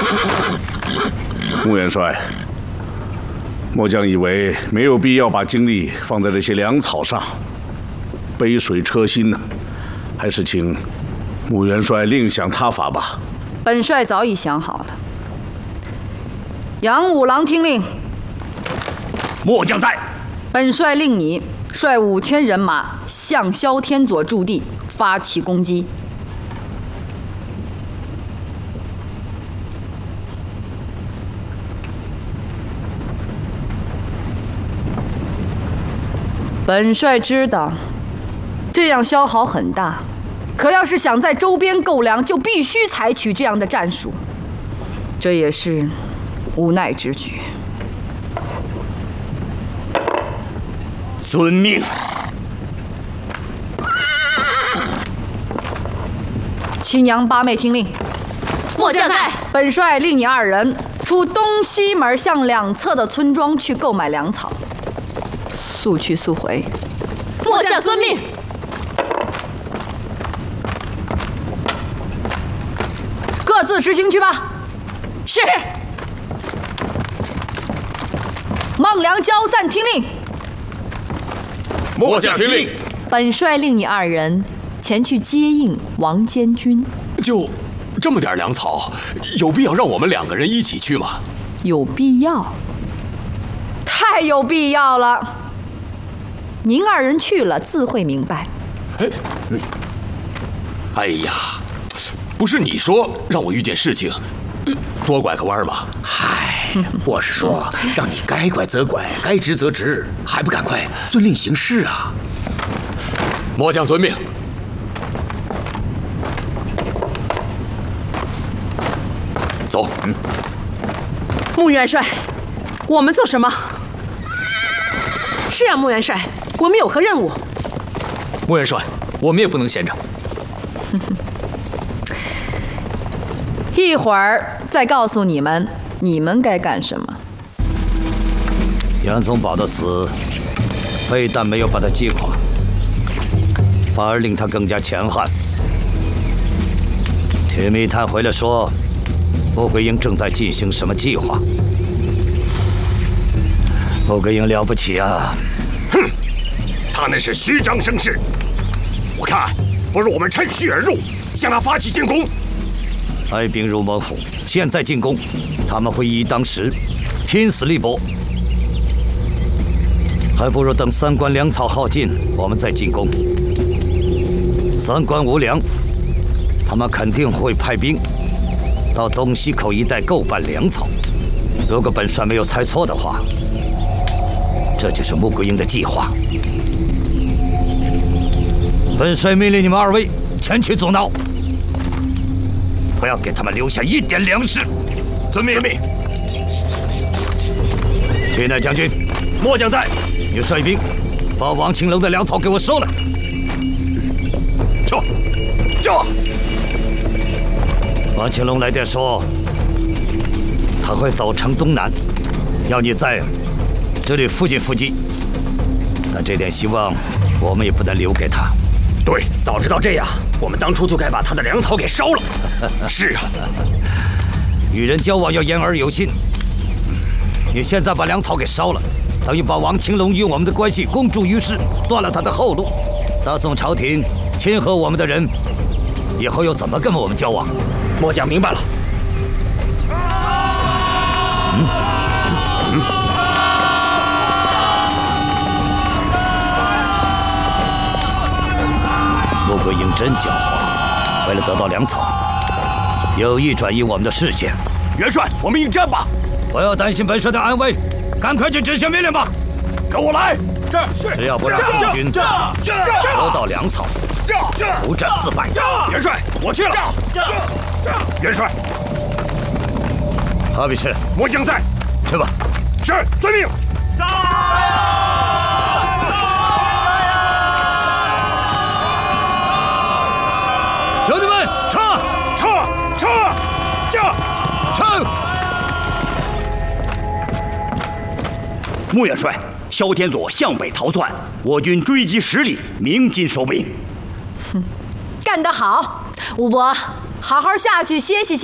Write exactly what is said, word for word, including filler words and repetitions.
穆元帅，末将以为没有必要把精力放在这些粮草上，杯水车薪呢，还是请穆元帅另想他法吧。 本帅早已想好了。杨五郎听令。 末将在。 本帅令你率五千人马向萧天佐驻地发起攻击。本帅知道，这样消耗很大，可要是想在周边购粮，就必须采取这样的战术，这也是无奈之举。 遵命。 亲娘八妹听令。 末将在。 本帅令你二人出东西门向两侧的村庄去购买粮草，速去速回。 末将遵命。 各自执行去吧。 是。 孟良交暂听令。 末将听令。 本帅令你二人前去接应王监军。 就这么点粮草，有必要让我们两个人一起去吗？ 有必要。 太有必要了。您二人去了，自会明白。 哎，哎呀，不是你说让我遇见事情，多拐个弯吗？ 嗨，我是说，让你该拐则拐，该直则直，还不赶快遵令行事啊！ 末将遵命。走。嗯。 穆元帅，我们做什么？是啊，穆元帅，我们有何任务？ 穆元帅，我们也不能闲着。 一会儿再告诉你们，你们该干什么。 杨宗保的死，非但没有把他击垮，反而令他更加强悍。铁密探回来说，穆桂英正在进行什么计划？穆桂英了不起啊！ 哼，他那是虚张声势。我看，不如我们趁虚而入，向他发起进攻。 派兵入猛虎，现在进攻，他们会以一当十，拼死力搏。还不如等三关粮草耗尽，我们再进攻。三关无粮，他们肯定会派兵到东西口一带购办粮草。如果本帅没有猜错的话，这就是穆桂英的计划。本帅命令你们二位前去阻挠，不要给他们留下一点粮食。 遵命。 屈乃将军， 末将在。 你率兵把王青龙的粮草给我收来。 这，这。 王青龙来电说，他会走城东南，要你在这里附近伏击。但这点希望，我们也不能留给他。 对，早知道这样，我们当初就该把他的粮草给烧了。是啊， 与人交往要言而有信。你现在把粮草给烧了，等于把王青龙与我们的关系公诸于世，断了他的后路。大宋朝廷亲和我们的人，以后又怎么跟我们交往？ 末将明白了。 嗯嗯、穆桂英真狡猾，为了得到粮草，有意转移我们的视线。 元帅，我们应战吧！ 不要担心本帅的安危，赶快去执行命令吧！ 跟我来！ 是。只要不让宋军得到粮草，不战自败。 元帅，我去了。元帅， 哈比士， 末将在。 去吧。 是，遵命。在。 兄弟们，撤！ 撤！撤！驾！ 撤！ 穆元帅，萧天佐向北逃窜，我军追击十里，鸣金收兵。 哼，干得好，吴伯，好好下去歇息歇息。